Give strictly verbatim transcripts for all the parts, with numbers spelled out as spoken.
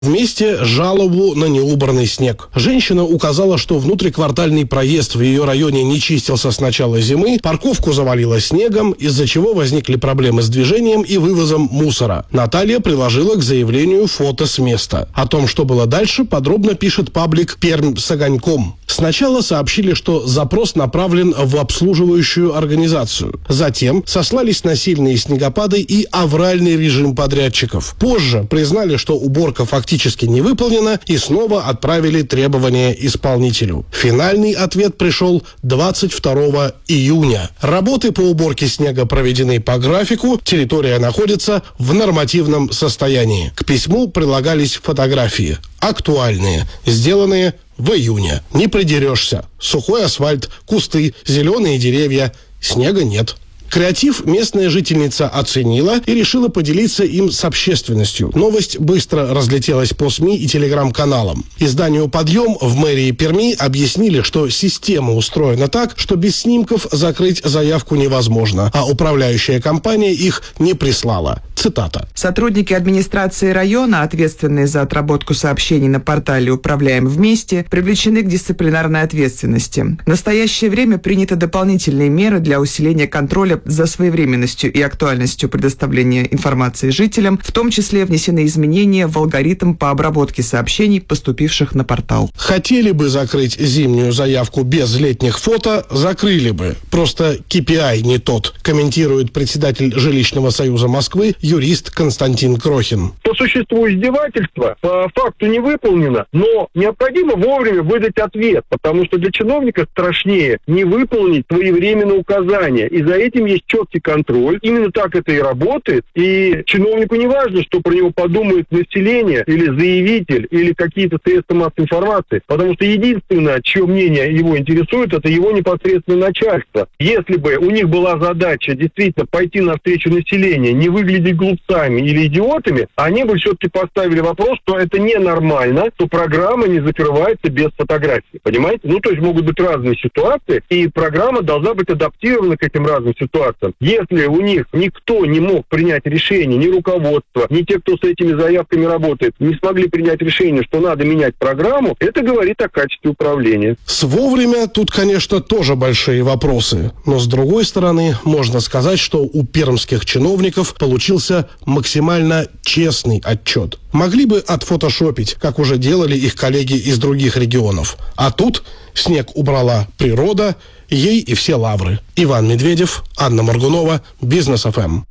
Вместе жалобу на неубранный снег. Женщина указала, что внутриквартальный проезд в ее районе не чистился с начала зимы, парковку завалило снегом, из-за чего возникли проблемы с движением и вывозом мусора. Наталья приложила к заявлению фото с места. О том, что было дальше, подробно пишет паблик «Пермь с огоньком». Сначала сообщили, что запрос направлен в обслуживающую организацию. Затем сослались на сильные снегопады и авральный режим подрядчиков. Позже признали, что уборка фактически не выполнена, и снова отправили требования исполнителю. Финальный ответ пришел двадцать второго июня. Работы по уборке снега проведены по графику, территория находится в нормативном состоянии. К письму прилагались фотографии. Актуальные, сделанные в июне. Не придерешься. Сухой асфальт, кусты, зеленые деревья. Снега нет. Креатив местная жительница оценила и решила поделиться им с общественностью. Новость быстро разлетелась по СМИ и телеграм-каналам. Изданию «Подъем» в мэрии Перми объяснили, что система устроена так, что без снимков закрыть заявку невозможно, а управляющая компания их не прислала. Цитата. Сотрудники администрации района, ответственные за отработку сообщений на портале «Управляем вместе», привлечены к дисциплинарной ответственности. В настоящее время приняты дополнительные меры для усиления контроля за своевременностью и актуальностью предоставления информации жителям, в том числе внесены изменения в алгоритм по обработке сообщений, поступивших на портал. Хотели бы закрыть зимнюю заявку без летних фото, закрыли бы. Просто кей пи ай не тот, комментирует председатель Жилищного союза Москвы юрист Константин Крохин. По существу издевательства по факту не выполнено, но необходимо вовремя выдать ответ, потому что для чиновника страшнее не выполнить своевременно указания, и за этим есть четкий контроль. Именно так это и работает. И чиновнику не важно, что про него подумает население или заявитель, или какие-то средства массовой информации. Потому что единственное, чье мнение его интересует, это его непосредственное начальство. Если бы у них была задача действительно пойти навстречу населению, не выглядеть глупцами или идиотами, они бы все-таки поставили вопрос, что это ненормально, что программа не закрывается без фотографий. Понимаете? Ну, то есть могут быть разные ситуации, и программа должна быть адаптирована к этим разным ситуациям. Если у них никто не мог принять решение, ни руководство, ни те, кто с этими заявками работает, не смогли принять решение, что надо менять программу, это говорит о качестве управления. С вовремя тут, конечно, тоже большие вопросы. Но, с другой стороны, можно сказать, что у пермских чиновников получился максимально честный отчет. Могли бы отфотошопить, как уже делали их коллеги из других регионов. А тут снег убрала природа, ей и все лавры. Иван Медведев, Анна Моргунова, Бизнес эф эм.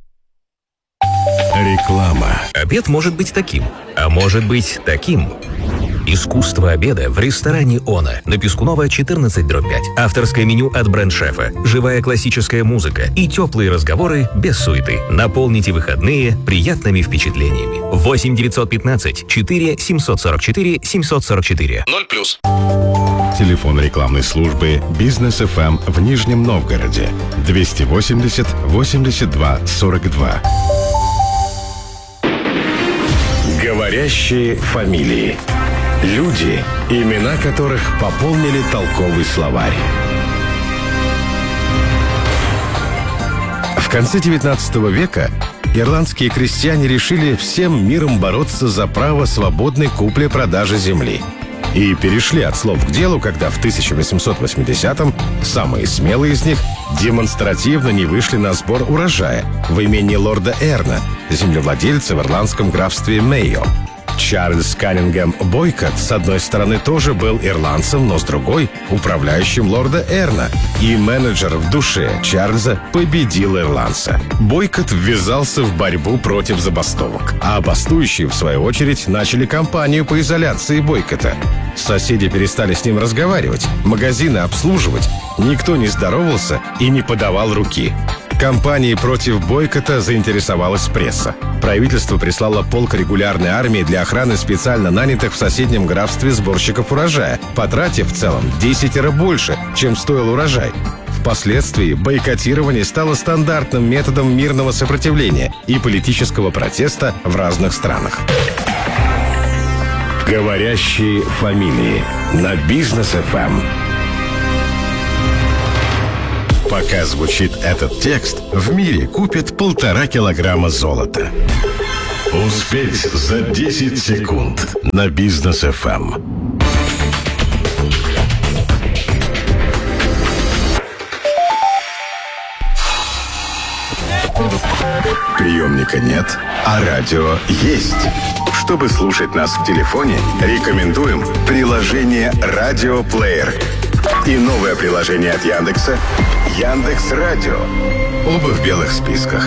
Реклама. Обед может быть таким, а может быть таким. Искусство обеда в ресторане «Она» на Пискунова четырнадцать дробь пять. Авторское меню от бренд-шефа, живая классическая музыка и теплые разговоры без суеты. Наполните выходные приятными впечатлениями. восемь девятьсот пятнадцать четыре семьсот сорок четыре семьсот сорок четыре. ноль плюс. Телефон рекламной службы «Бизнес эф эм» в Нижнем Новгороде. двести восемьдесят восемьдесят два сорок два. Говорящие фамилии. Люди, имена которых пополнили толковый словарь. В конце девятнадцатого века ирландские крестьяне решили всем миром бороться за право свободной купли-продажи земли. И перешли от слов к делу, когда в тысяча восемьсот восьмидесятом самые смелые из них демонстративно не вышли на сбор урожая в имении лорда Эрна, землевладельца в ирландском графстве Мейо. Чарльз Каннингем Бойкот, с одной стороны, тоже был ирландцем, но с другой — управляющим лорда Эрна. И менеджер в душе Чарльза победил ирландца. Бойкот ввязался в борьбу против забастовок. А бастующие, в свою очередь, начали кампанию по изоляции Бойкота. Соседи перестали с ним разговаривать, магазины обслуживать. Никто не здоровался и не подавал руки. Кампанией против бойкота заинтересовалась пресса. Правительство прислало полк регулярной армии для охраны специально нанятых в соседнем графстве сборщиков урожая, потратив в целом десятеро больше, чем стоил урожай. Впоследствии бойкотирование стало стандартным методом мирного сопротивления и политического протеста в разных странах. Говорящие фамилии на Бизнес эф эм. Пока звучит этот текст, в мире купят полтора килограмма золота. Успеть за десять секунд на Бизнес эф эм. Приемника нет, а радио есть. Чтобы слушать нас в телефоне, рекомендуем приложение «Радиоплеер» и новое приложение от Яндекса «Яндекс.Радио». Оба в белых списках.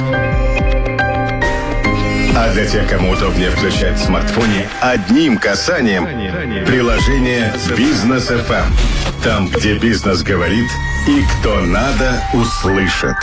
А для тех, кому удобнее включать в смартфоне одним касанием, приложение «Бизнес эф эм». Там, где бизнес говорит и кто надо, услышит.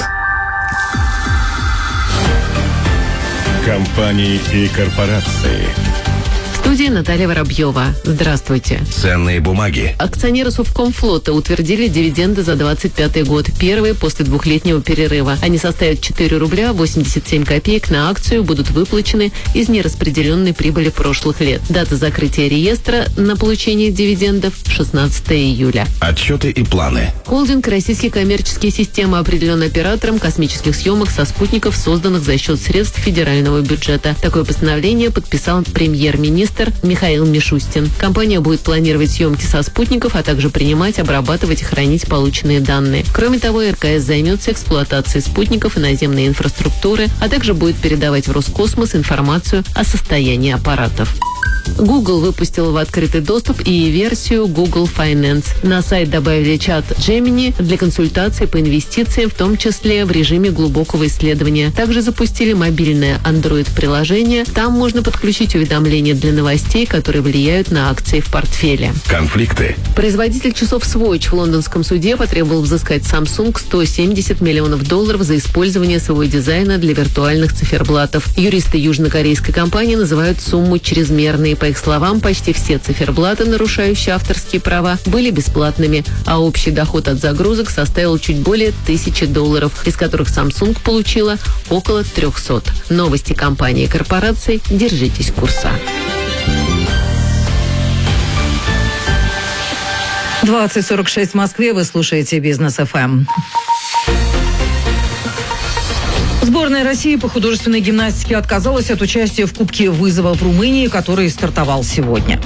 Компании и корпорации. В студии Наталья Воробьева. Здравствуйте. Ценные бумаги. Акционеры Совкомфлота утвердили дивиденды за двадцать пятый год, первые после двухлетнего перерыва. Они составят четыре рубля восемьдесят семь копеек на акцию, будут выплачены из нераспределенной прибыли прошлых лет. Дата закрытия реестра на получение дивидендов шестнадцатого июля. Отчеты и планы. Холдинг «Российские коммерческие системы» определен оператором космических съемок со спутников, созданных за счет средств федерального бюджета. Такое постановление подписал премьер-министр Михаил Мишустин. Компания будет планировать съемки со спутников, а также принимать, обрабатывать и хранить полученные данные. Кроме того, эр ка эс займется эксплуатацией спутников и наземной инфраструктуры, а также будет передавать в Роскосмос информацию о состоянии аппаратов. Google выпустил в открытый доступ и версию Google Finance. На сайт добавили чат Gemini для консультаций по инвестициям, в том числе в режиме глубокого исследования. Также запустили мобильное Android-приложение. Там можно подключить уведомления для новостей, которые влияют на акции в портфеле. Конфликты. Производитель часов Swatch в лондонском суде потребовал взыскать Samsung сто семьдесят миллионов долларов за использование своего дизайна для виртуальных циферблатов. Юристы южнокорейской компании называют сумму чрезмерной. По их словам, почти все циферблаты, нарушающие авторские права, были бесплатными, а общий доход от загрузок составил чуть более тысячи долларов, из которых Samsung получила около трехсот. Новости компании и корпораций. Держитесь курса. двадцать сорок шесть в Москве. Вы слушаете Бизнес эф эм. Сборная России по художественной гимнастике отказалась от участия в Кубке вызова в Румынии, который стартовал сегодня.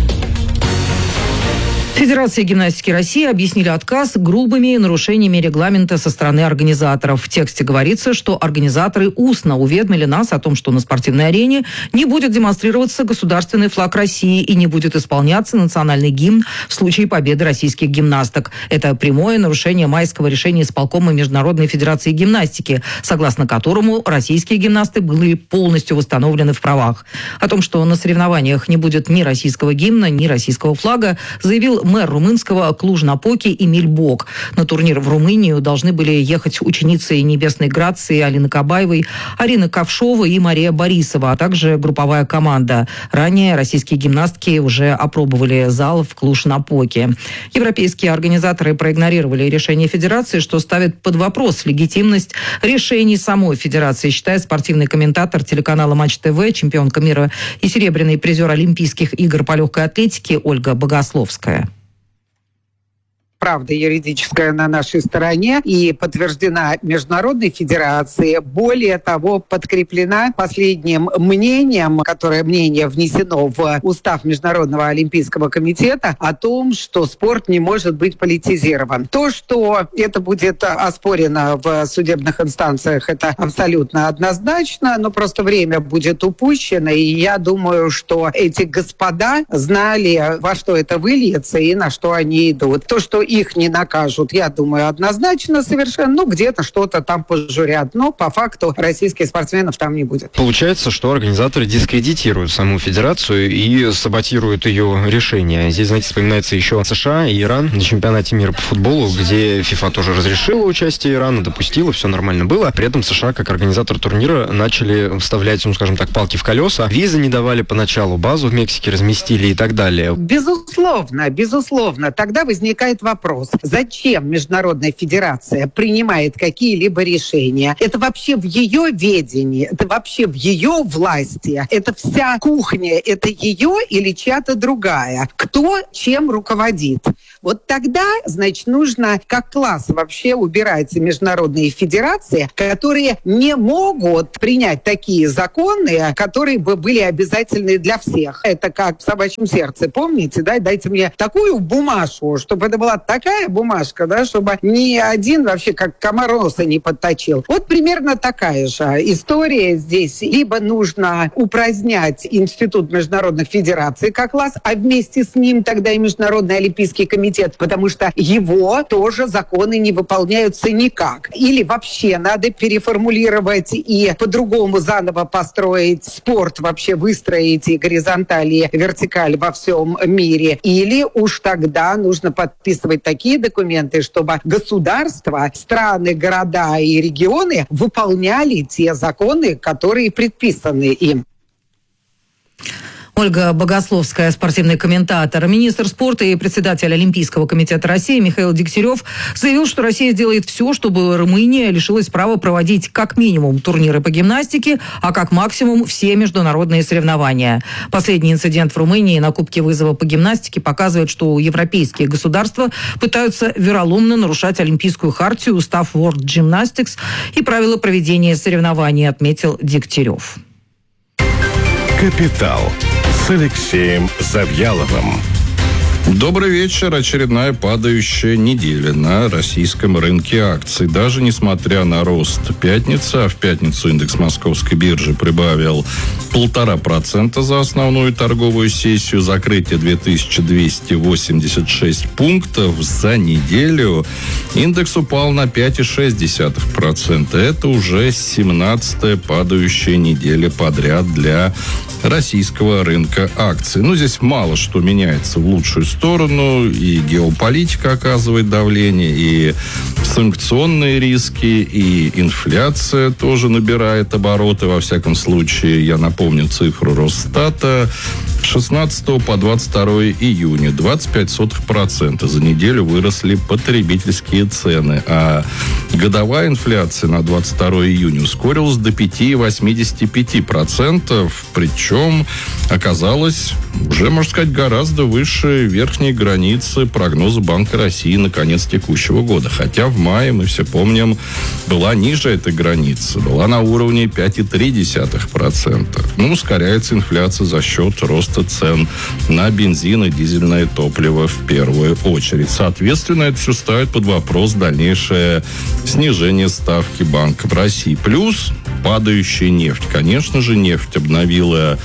Федерация гимнастики России объяснили отказ грубыми нарушениями регламента со стороны организаторов. В тексте говорится, что организаторы устно уведомили нас о том, что на спортивной арене не будет демонстрироваться государственный флаг России и не будет исполняться национальный гимн в случае победы российских гимнасток. Это прямое нарушение майского решения исполкома Международной Федерации гимнастики, согласно которому российские гимнасты были полностью восстановлены в правах. О том, что на соревнованиях не будет ни российского гимна, ни российского флага, заявил мэр румынского Клуж-Напоки Эмиль Бок. На турнир в Румынию должны были ехать ученицы Небесной Грации Алины Кабаевой, Арина Ковшова и Мария Борисова, а также групповая команда. Ранее российские гимнастки уже опробовали зал в Клуж-Напоке. Европейские организаторы проигнорировали решение Федерации, что ставит под вопрос легитимность решений самой Федерации, считает спортивный комментатор телеканала Матч ТВ, чемпионка мира и серебряный призер Олимпийских игр по легкой атлетике Ольга Богословская. Правда юридическая на нашей стороне и подтверждена Международной Федерацией. Более того, подкреплена последним мнением, которое мнение внесено в устав Международного Олимпийского комитета о том, что спорт не может быть политизирован. То, что это будет оспорено в судебных инстанциях, это абсолютно однозначно, но просто время будет упущено, и я думаю, что эти господа знали, во что это выльется и на что они идут. То, что их не накажут, я думаю, однозначно совершенно. Ну, где-то что-то там пожурят. Но по факту российских спортсменов там не будет. Получается, что организаторы дискредитируют саму федерацию и саботируют ее решение. Здесь, знаете, вспоминается еще США и Иран на чемпионате мира по футболу, где ФИФА тоже разрешила участие Ирана, допустила, все нормально было. При этом США, как организатор турнира, начали вставлять, ну, скажем так, палки в колеса. Визы не давали поначалу, базу в Мексике разместили и так далее. Безусловно, безусловно. Тогда возникает вопрос. Вопрос. Зачем Международная Федерация принимает какие-либо решения? Это вообще в ее ведении? Это вообще в ее власти? Это вся кухня? Это ее или чья-то другая? Кто чем руководит? Вот тогда, значит, нужно как класс вообще убирать международные федерации, которые не могут принять такие законы, которые бы были обязательны для всех. Это как в «Собачьем сердце», помните, да? Дайте мне такую бумажку, чтобы это была такая бумажка, да, чтобы ни один вообще как комар носа не подточил. Вот примерно такая же история здесь. Либо нужно упразднять Институт международных федераций как класс, а вместе с ним тогда и Международный олимпийский комитет, потому что его тоже законы не выполняются никак. Или вообще надо переформулировать и по-другому заново построить спорт, вообще выстроить и горизонталь, и вертикаль во всем мире. Или уж тогда нужно подписывать такие документы, чтобы государства, страны, города и регионы выполняли те законы, которые предписаны им. Ольга Богословская, спортивный комментатор. Министр спорта и председатель Олимпийского комитета России Михаил Дегтярев заявил, что Россия сделает все, чтобы Румыния лишилась права проводить как минимум турниры по гимнастике, а как максимум все международные соревнования. Последний инцидент в Румынии на Кубке вызова по гимнастике показывает, что европейские государства пытаются вероломно нарушать Олимпийскую хартию, устав World Gymnastics и правила проведения соревнований, отметил Дегтярев. «Капитал» с Алексеем Завьяловым. Добрый вечер. Очередная падающая неделя на российском рынке акций. Даже несмотря на рост пятницы, а в пятницу индекс Московской биржи прибавил полтора процента за основную торговую сессию, закрытие две тысячи двести восемьдесят шесть пунктов, за неделю индекс упал на пять целых шесть десятых процента. Это уже семнадцатая падающая неделя подряд для российского рынка акций. Ну, здесь мало что меняется в лучшую сторону. И геополитика оказывает давление, и санкционные риски, и инфляция тоже набирает обороты. Во всяком случае, я напомню цифру Росстата. С шестнадцатого по двадцать второе июня двадцать пять сотых процента за неделю выросли потребительские цены, а годовая инфляция на двадцать второе июня ускорилась до пять целых восемьдесят пять процентов, причем оказалось уже, можно сказать, гораздо выше верхней границы прогноза Банка России на конец текущего года. Хотя в мае, мы все помним, была ниже этой границы, была на уровне пять целых три десятых процента. Ну, ускоряется инфляция за счет роста цен на бензин и дизельное топливо в первую очередь. Соответственно, это все ставит под вопрос дальнейшее снижение ставки Банка России. Плюс падающая нефть. Конечно же, нефть обновила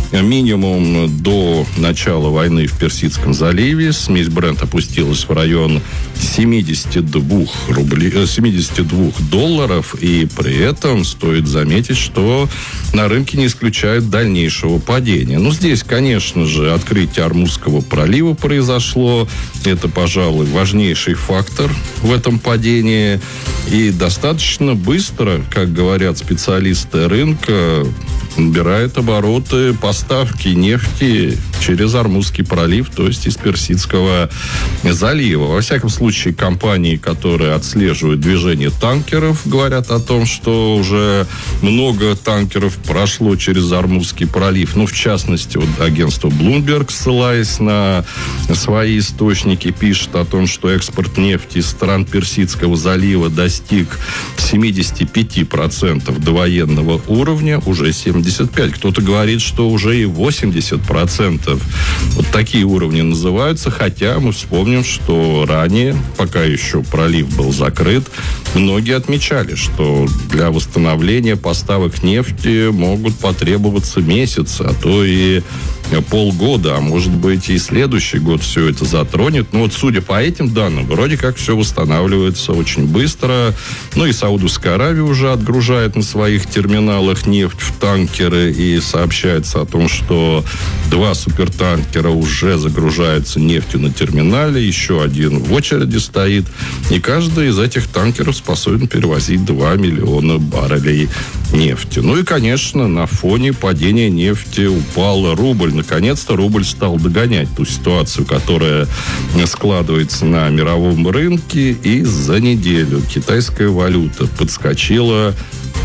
минимум до начала войны в Персидском заливе. Смесь Брент опустилась в район семьдесят два рублей, семьдесят два долларов. И при этом стоит заметить, что на рынке не исключают дальнейшего падения. Ну, здесь, конечно же, открытие Ормузского пролива произошло. Это, пожалуй, важнейший фактор в этом падении. И достаточно быстро, как говорят специалисты рынка, набирает обороты поставки нефти через Ормузский пролив, то есть из Персидского залива. Во всяком случае, компании, которые отслеживают движение танкеров, говорят о том, что уже много танкеров прошло через Ормузский пролив. Ну, в частности, вот агентство Bloomberg, ссылаясь на свои источники, пишет о том, что экспорт нефти из стран Персидского залива достиг семьдесят пять процентов довоенного уровня, уже семьдесят пять процентов. Кто-то говорит, что уже и восемьдесят процентов. Вот такие уровни называются, хотя мы вспомним, что ранее, пока еще пролив был закрыт, многие отмечали, что для восстановления поставок нефти могут потребоваться месяцы, а то и полгода, а может быть и следующий год все это затронет. Но вот судя по этим данным, вроде как все восстанавливается очень быстро. Ну и Саудовская Аравия уже отгружает на своих терминалах нефть в танкеры, и сообщается о том, что два супертанкера уже загружаются нефтью на терминале, еще один в очереди стоит, и каждый из этих танкеров способен перевозить два миллиона баррелей нефти. Ну и, конечно, на фоне падения нефти упал рубль. Наконец-то рубль стал догонять ту ситуацию, которая складывается на мировом рынке, и за неделю китайская валюта подскочила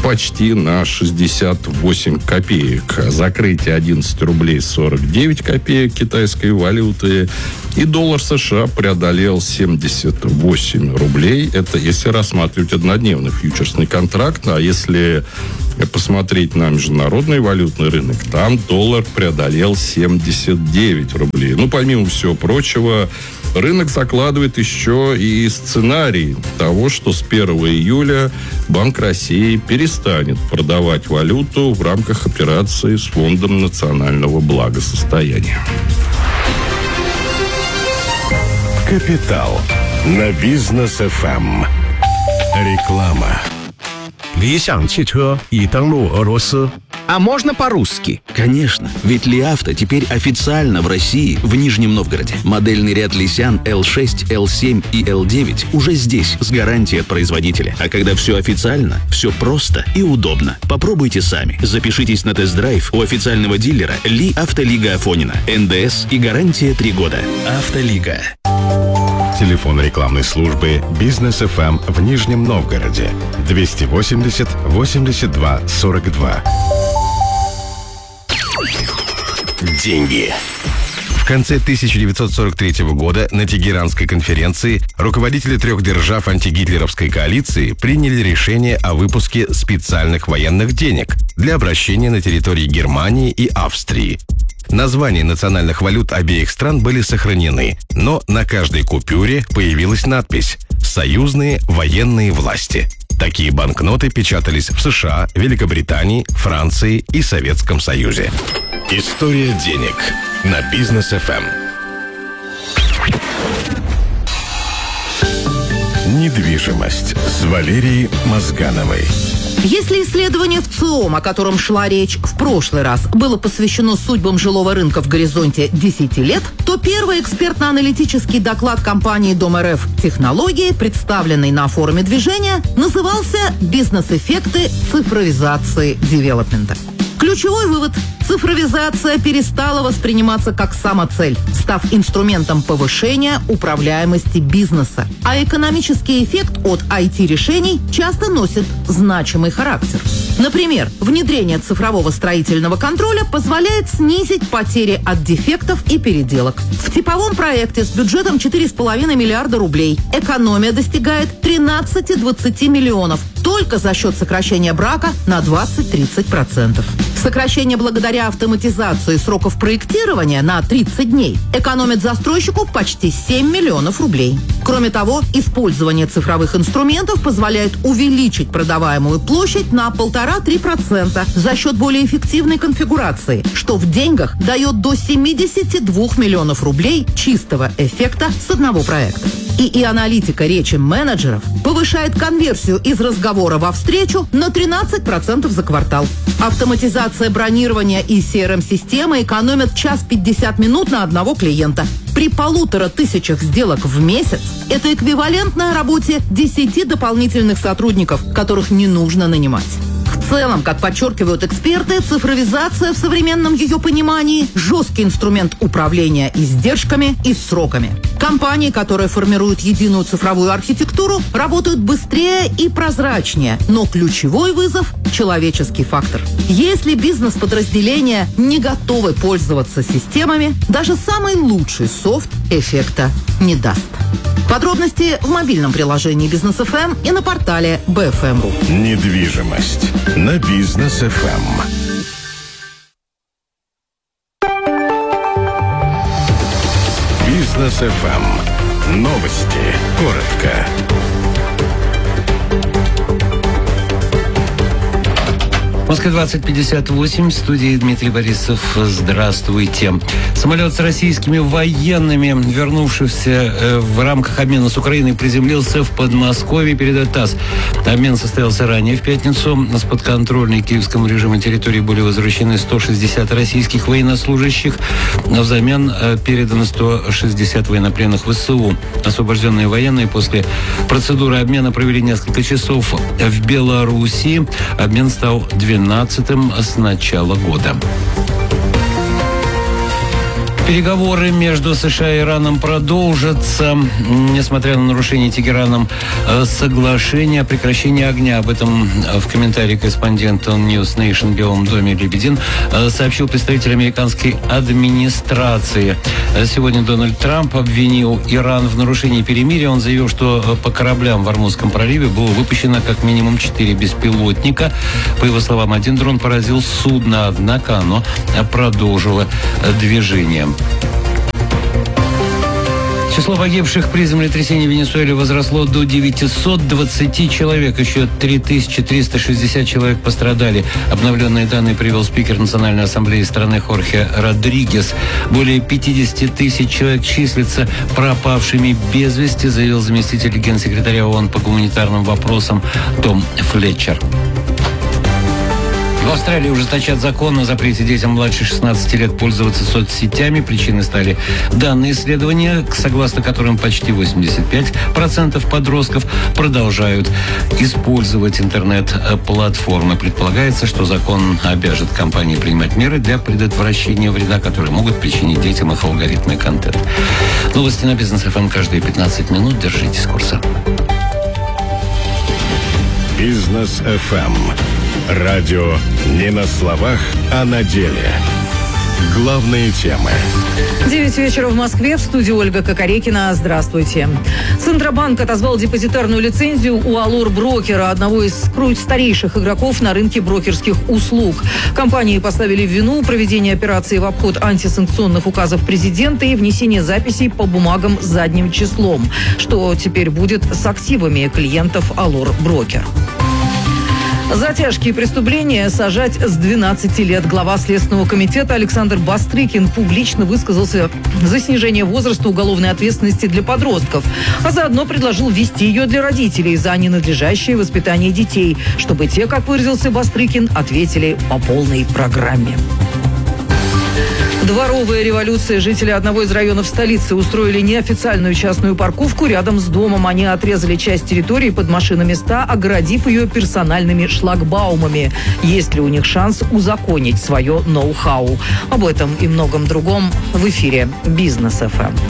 почти на шестьдесят восемь копеек. Закрытие одиннадцать рублей сорок девять копеек китайской валюты. И доллар США преодолел семьдесят восемь рублей. Это если рассматривать однодневный фьючерсный контракт. А если посмотреть на международный валютный рынок, там доллар преодолел семьдесят девять рублей. Ну, помимо всего прочего, рынок закладывает еще и сценарий того, что с первого июля Банк России перестанет продавать валюту в рамках операции с Фондом национального благосостояния. Капитал на Бизнес эф эм. Реклама. 理想汽车已登陆俄罗斯。 А можно по-русски? Конечно, ведь Ли Авто теперь официально в России, в Нижнем Новгороде. Модельный ряд Лисян эл шесть, эл семь и эл девять уже здесь, с гарантией от производителя. А когда все официально, все просто и удобно. Попробуйте сами. Запишитесь на тест-драйв у официального дилера Ли Автолига Афонина. эн дэ эс и гарантия три года. Автолига. Телефон рекламной службы Бизнес эф эм в Нижнем Новгороде. двести восемьдесят восемьдесят два сорок два. Деньги. В конце тысяча девятьсот сорок третьего года на Тегеранской конференции руководители трех держав антигитлеровской коалиции приняли решение о выпуске специальных военных денег для обращения на территории Германии и Австрии. Названия национальных валют обеих стран были сохранены, но на каждой купюре появилась надпись «Союзные военные власти». Такие банкноты печатались в США, Великобритании, Франции и Советском Союзе. История денег на Бизнес эф эм. Недвижимость с Валерией Мозгановой. Если исследование в ЦИОМ, о котором шла речь в прошлый раз, было посвящено судьбам жилого рынка в горизонте десять лет, то первый экспертно-аналитический доклад компании Дом эр эф «Технологии», представленный на форуме движения, назывался «Бизнес-эффекты цифровизации девелопмента». Ключевой вывод – цифровизация перестала восприниматься как самоцель, став инструментом повышения управляемости бизнеса. А экономический эффект от ай ти-решений часто носит значимый характер. Например, внедрение цифрового строительного контроля позволяет снизить потери от дефектов и переделок. В типовом проекте с бюджетом четыре с половиной миллиарда рублей экономия достигает тринадцать-двадцать миллионов только за счет сокращения брака на двадцать-тридцать процентов. Сокращение благодаря автоматизации сроков проектирования на тридцать дней экономит застройщику почти семь миллионов рублей. Кроме того, использование цифровых инструментов позволяет увеличить продаваемую площадь на полтора-три процента за счет более эффективной конфигурации, что в деньгах дает до семьдесят два миллионов рублей чистого эффекта с одного проекта. И, и аналитика речи менеджеров повышает конверсию из разговора во встречу на тринадцать процентов за квартал. Автоматизация бронирования и си эр эм-системы экономят час пятьдесят минут на одного клиента. При полутора тысячах сделок в месяц это эквивалентно работе десяти дополнительных сотрудников, которых не нужно нанимать. В целом, как подчеркивают эксперты, цифровизация в современном ее понимании – жесткий инструмент управления издержками и сроками. Компании, которые формируют единую цифровую архитектуру, работают быстрее и прозрачнее, но ключевой вызов – человеческий фактор. Если бизнес-подразделения не готовы пользоваться системами, даже самый лучший софт эффекта не даст. Подробности в мобильном приложении Бизнес эф эм и на портале би эф эм точка ру. Недвижимость на Бизнес эф эм. Бизнес эф эм. Новости. Коротко. Москва двадцать пятьдесят восемь, в студии Дмитрий Борисов. Здравствуйте. Самолет с российскими военными, вернувшийся э, в рамках обмена с Украиной, приземлился в Подмосковье, передает ТАСС. Обмен состоялся ранее, в пятницу. С подконтрольной киевскому режиму территории были возвращены сто шестьдесят российских военнослужащих. Взамен э, передано сто шестьдесят военнопленных вэ эс у. Освобожденные военные после процедуры обмена провели несколько часов в Беларуси. Обмен стал двенадцатым с начала года. Переговоры между США и Ираном продолжатся, несмотря на нарушение Тегераном соглашения о прекращении огня. Об этом в комментарии корреспондент News Nation в Белом доме Лебедин сообщил представитель американской администрации. Сегодня Дональд Трамп обвинил Иран в нарушении перемирия. Он заявил, что по кораблям в Ормузском проливе было выпущено как минимум четыре беспилотника. По его словам, один дрон поразил судно, однако оно продолжило движение. Число погибших при землетрясении в Венесуэле возросло до девятисот двадцати человек. Еще три тысячи триста шестьдесят человек пострадали. Обновленные данные привел спикер Национальной ассамблеи страны Хорхе Родригес. Более пятидесяти тысяч человек числятся пропавшими без вести, заявил заместитель генсекретаря ООН по гуманитарным вопросам Том Флетчер. В Австралии ужесточат закон о запрете детям младше шестнадцати лет пользоваться соцсетями. Причиной стали данные исследования, согласно которым почти восемьдесят пять процентов подростков продолжают использовать интернет-платформы. Предполагается, что закон обяжет компании принимать меры для предотвращения вреда, которые могут причинить детям их алгоритмы и контент. Новости на Бизнес эф эм каждые пятнадцать минут. Держитесь курса. Бизнес эф эм. Радио не на словах, а на деле. Главные темы. девять вечера в Москве. В студии Ольга Кокорекина. Здравствуйте. Центробанк отозвал депозитарную лицензию у Allure Брокера, одного из старейших игроков на рынке брокерских услуг. Компании поставили в вину проведение операции в обход антисанкционных указов президента и внесение записей по бумагам задним числом. Что теперь будет с активами клиентов Allure Брокер? За тяжкие преступления сажать с двенадцати лет. Глава Следственного комитета Александр Бастрыкин публично высказался за снижение возраста уголовной ответственности для подростков, а заодно предложил ввести ее для родителей за ненадлежащее воспитание детей, чтобы те, как выразился Бастрыкин, ответили по полной программе. Дворовая революция. Жители одного из районов столицы устроили неофициальную частную парковку рядом с домом. Они отрезали часть территории под машиноместа, огородив ее персональными шлагбаумами. Есть ли у них шанс узаконить свое ноу-хау? Об этом и многом другом в эфире Бизнес эф эм.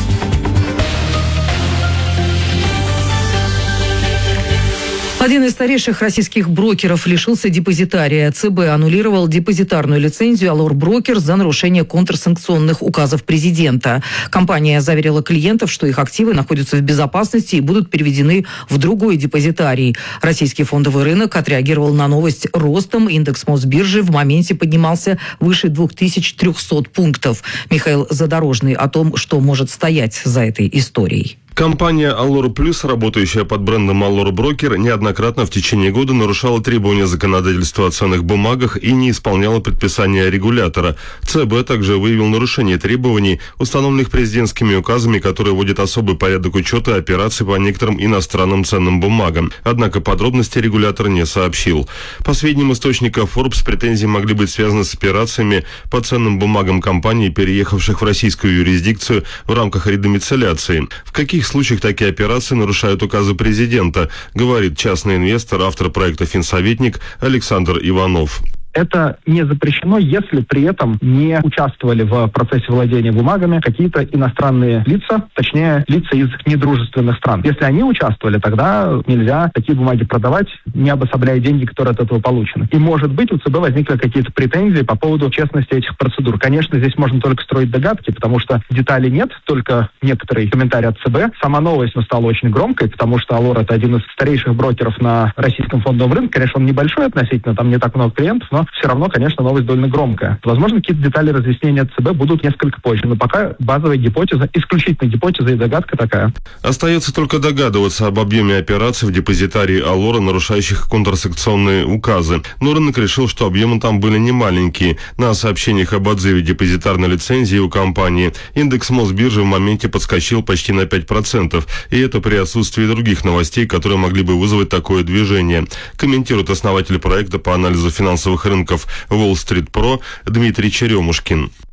Один из старейших российских брокеров лишился депозитария. ЦБ аннулировал депозитарную лицензию Allure Broker за нарушение контрсанкционных указов президента. Компания заверила клиентов, что их активы находятся в безопасности и будут переведены в другой депозитарий. Российский фондовый рынок отреагировал на новость ростом. Индекс Мосбиржи в моменте поднимался выше двух тысяч трехсот пунктов. Михаил Задорожный о том, что может стоять за этой историей. Компания Allure Plus, работающая под брендом Allure Broker, неоднократно в течение года нарушала требования законодательства о ценных бумагах и не исполняла предписания регулятора. ЦБ также выявил нарушение требований, установленных президентскими указами, которые вводят особый порядок учета операций по некоторым иностранным ценным бумагам. Однако подробности регулятор не сообщил. По сведениям источника Forbes, претензии могли быть связаны с операциями по ценным бумагам компаний, переехавших в российскую юрисдикцию в рамках редомицеляции. В каких В каких случаях такие операции нарушают указы президента, говорит частный инвестор, автор проекта «Финсоветник» Александр Иванов. Это не запрещено, если при этом не участвовали в процессе владения бумагами какие-то иностранные лица, точнее, лица из недружественных стран. Если они участвовали, тогда нельзя такие бумаги продавать, не обособляя деньги, которые от этого получены. И, может быть, у ЦБ возникли какие-то претензии по поводу честности этих процедур. Конечно, здесь можно только строить догадки, потому что деталей нет, только некоторые комментарии от ЦБ. Сама новость стала очень громкой, потому что Allure — это один из старейших брокеров на российском фондовом рынке. Конечно, он небольшой относительно, там не так много клиентов, но все равно, конечно, новость довольно громкая. Возможно, какие-то детали разъяснения от ЦБ будут несколько позже, но пока базовая гипотеза, исключительно гипотеза и догадка такая. Остается только догадываться об объеме операций в депозитарии Allure, нарушающих контрсанкционные указы. Но рынок решил, что объемы там были немаленькие. На сообщениях об отзыве депозитарной лицензии у компании индекс Мосбиржи в моменте подскочил почти на пять процентов. И это при отсутствии других новостей, которые могли бы вызвать такое движение. Комментирует основатель проекта по анализу финансовых рынков Wall Street Pro Дмитрий Черемушкин.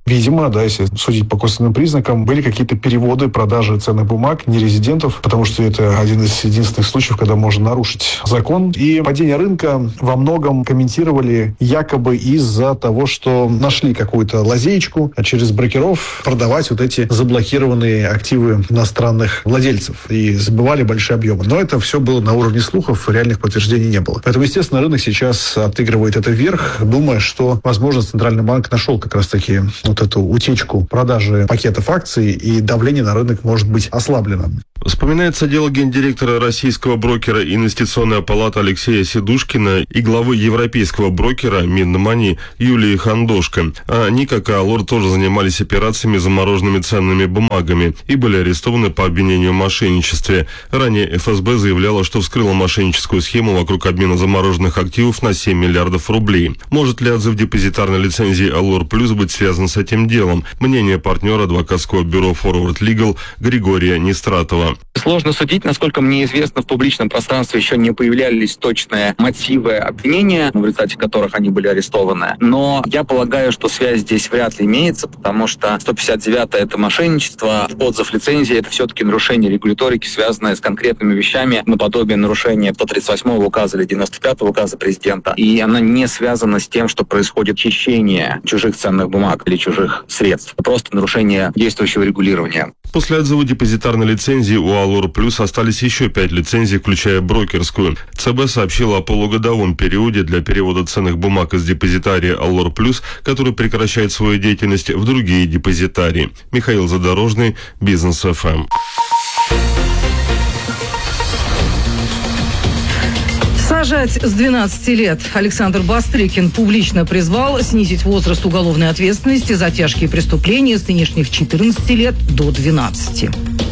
Видимо, да, если судить по косвенным признакам, были какие-то переводы, продажи ценных бумаг нерезидентов, потому что это один из единственных случаев, когда можно нарушить закон. И падение рынка во многом комментировали якобы из-за того, что нашли какую-то лазеечку через брокеров продавать вот эти заблокированные активы иностранных владельцев и забывали большие объемы. Но это все было на уровне слухов, реальных подтверждений не было. Поэтому, естественно, рынок сейчас отыгрывает это вверх, думая, что, возможно, Центральный банк нашел как раз-таки вот эту утечку продажи пакетов акций, и давление на рынок может быть ослаблено. Вспоминается дело гендиректора российского брокера «Инвестиционная палата» Алексея Сидушкина и главы европейского брокера Минмани Юлии Хандошко. Они, как и Алор, тоже занимались операциями с замороженными ценными бумагами и были арестованы по обвинению в мошенничестве. Ранее эф эс бэ заявляла, что вскрыла мошенническую схему вокруг обмена замороженных активов на семь миллиардов рублей. Может ли отзыв депозитарной лицензии Алор Плюс быть связан с этим делом? Мнение партнера адвокатского бюро Forward Legal Григория Нестратова. Сложно судить, насколько мне известно, в публичном пространстве еще не появлялись точные мотивы обвинения, в результате которых они были арестованы. Но я полагаю, что связь здесь вряд ли имеется, потому что сто пятьдесят девятая это мошенничество, отзыв лицензии это все-таки нарушение регуляторики, связанное с конкретными вещами, наподобие нарушения сто тридцать восьмого указа или девяносто пятого указа президента. И она не связана с тем, что происходит хищение чужих ценных бумаг или чужих средств. Просто нарушение действующего регулирования. После отзыва депозитарной лицензии у Алор Плюс остались еще пять лицензий, включая брокерскую. цэ бэ сообщила о полугодовом периоде для перевода ценных бумаг из депозитария Алор Плюс, который прекращает свою деятельность, в другие депозитарии. Михаил Задорожный, Бизнес эф эм. Сажать с двенадцати лет. Александр Бастрыкин публично призвал снизить возраст уголовной ответственности за тяжкие преступления с нынешних четырнадцати лет до двенадцати.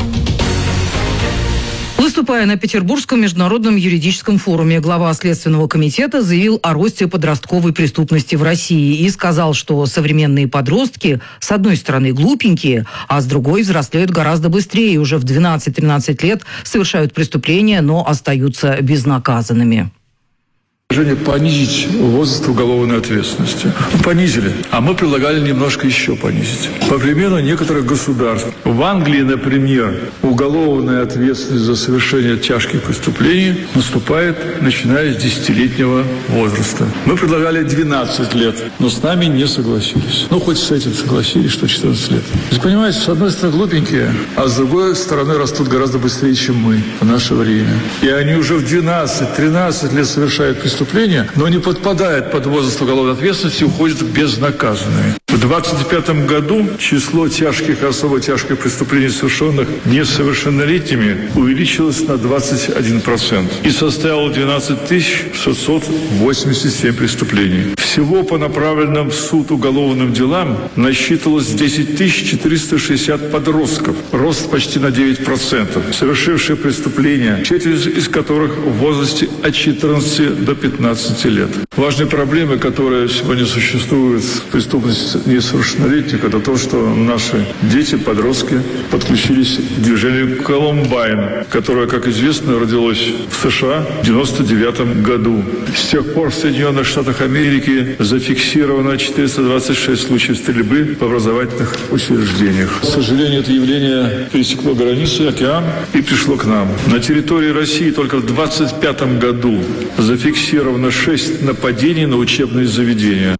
Выступая на Петербургском международном юридическом форуме, глава Следственного комитета заявил о росте подростковой преступности в России и сказал, что современные подростки, с одной стороны, глупенькие, а с другой взрослеют гораздо быстрее и уже в двенадцать-тринадцать лет совершают преступления, но остаются безнаказанными. Предложение понизить возраст уголовной ответственности. Понизили, а мы предлагали немножко еще понизить. По примеру некоторых государств. В Англии, например, уголовная ответственность за совершение тяжких преступлений наступает, начиная с десятилетнего возраста. Мы предлагали двенадцать лет, но с нами не согласились. Ну, хоть с этим согласились, что четырнадцать лет. То есть, понимаете, с одной стороны глупенькие, а с другой стороны растут гораздо быстрее, чем мы в наше время. И они уже в двенадцать-тринадцать лет совершают преступления, но не подпадает под возраст уголовной ответственности и уходит безнаказанными. В двадцать пятом году число тяжких и особо тяжких преступлений, совершенных несовершеннолетними, увеличилось на двадцать один процент и составило двенадцать тысяч шестьсот восемьдесят семь преступлений. Всего по направленным в суд уголовным делам насчитывалось десять тысяч четыреста шестьдесят подростков, рост почти на девять процентов, совершившие преступления, четверть из которых в возрасте от четырнадцати до пятнадцати лет. Важные проблемы, которые сегодня существуют в преступности несовершеннолетних, это то, что наши дети, подростки подключились к движению Колумбайн, которое, как известно, родилось в США в девяносто девятом году. С тех пор в Соединенных Штатах Америки зафиксировано четыреста двадцать шесть случаев стрельбы в образовательных учреждениях. К сожалению, это явление пересекло границу, океан и пришло к нам. На территории России только в двадцать пятом году зафиксировано шесть нападений на учебные заведения.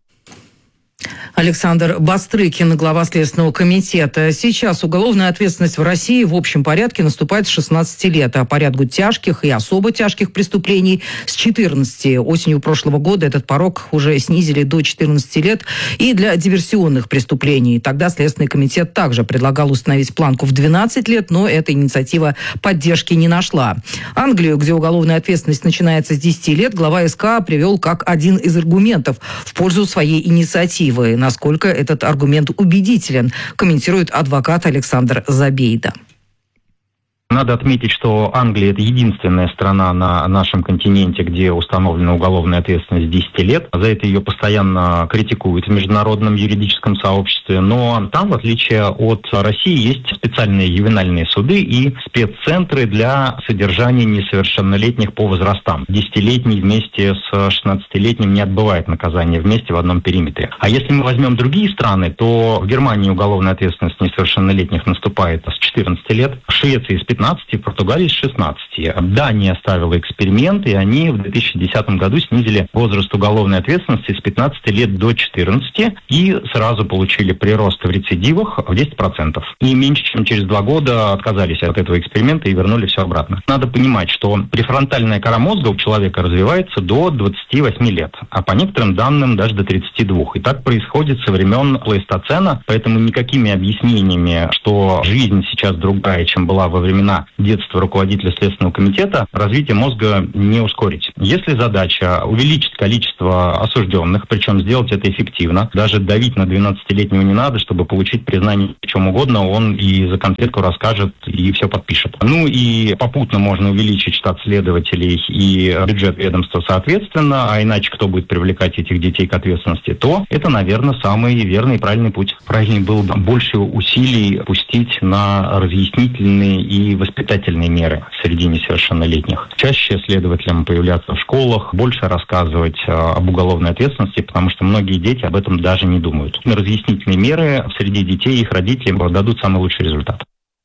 Александр Бастрыкин, глава Следственного комитета. Сейчас уголовная ответственность в России в общем порядке наступает с шестнадцати лет, а по ряду тяжких и особо тяжких преступлений с четырнадцати. Осенью прошлого года этот порог уже снизили до четырнадцати лет и для диверсионных преступлений. Тогда Следственный комитет также предлагал установить планку в двенадцать лет, но эта инициатива поддержки не нашла. Англию, где уголовная ответственность начинается с десяти лет, глава СК привел как один из аргументов в пользу своей инициативы. Насколько этот аргумент убедителен, комментирует адвокат Александр Забейда. Надо отметить, что Англия – это единственная страна на нашем континенте, где установлена уголовная ответственность десять лет. За это ее постоянно критикуют в международном юридическом сообществе. Но там, в отличие от России, есть специальные ювенальные суды и спеццентры для содержания несовершеннолетних по возрастам. Десятилетний вместе с шестнадцатилетним не отбывает наказание вместе в одном периметре. А если мы возьмем другие страны, то в Германии уголовная ответственность несовершеннолетних наступает с четырнадцати лет, в Швеции с пятнадцати, в Португалии с шестнадцати. Дания ставила эксперимент, и они в две тысячи десятом году снизили возраст уголовной ответственности с пятнадцати лет до четырнадцати и сразу получили прирост в рецидивах в десять процентов. И меньше чем через два года отказались от этого эксперимента и вернули все обратно. Надо понимать, что префронтальная кора мозга у человека развивается до двадцати восьми лет, а по некоторым данным даже до тридцати двух. И так происходит со времен плейстоцена, поэтому никакими объяснениями, что жизнь сейчас другая, чем была во времена детства руководителя Следственного комитета, развитие мозга не ускорить. Если задача увеличить количество осужденных, причем сделать это эффективно, даже давить на двенадцатилетнего не надо, чтобы получить признание в чем угодно, он и за конфетку расскажет, и все подпишет. Ну и попутно можно увеличить штат следователей и бюджет ведомства соответственно, а иначе кто будет привлекать этих детей к ответственности, то это, наверное, самый верный и правильный путь. Правильнее было бы больше усилий пустить на разъяснительные и воспитательные меры среди несовершеннолетних. Чаще следователям появляться в школах, больше рассказывать об уголовной ответственности, потому что многие дети об этом даже не думают. Разъяснительные меры среди детей и их родителей дадут самый лучший результат.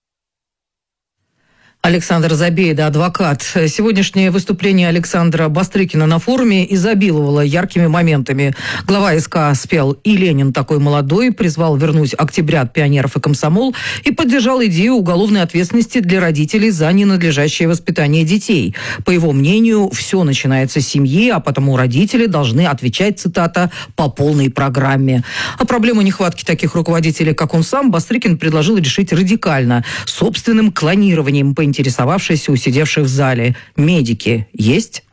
Александр Забейда, адвокат. Сегодняшнее выступление Александра Бастрыкина на форуме изобиловало яркими моментами. Глава СК спел «И Ленин такой молодой», призвал вернуть октябрят, пионеров и комсомол и поддержал идею уголовной ответственности для родителей за ненадлежащее воспитание детей. По его мнению, все начинается с семьи, а потому родители должны отвечать, цитата, «по полной программе». А проблему нехватки таких руководителей, как он сам, Бастрыкин предложил решить радикально, собственным клонированием, по интересовавшись у сидевших в зале. Медики есть?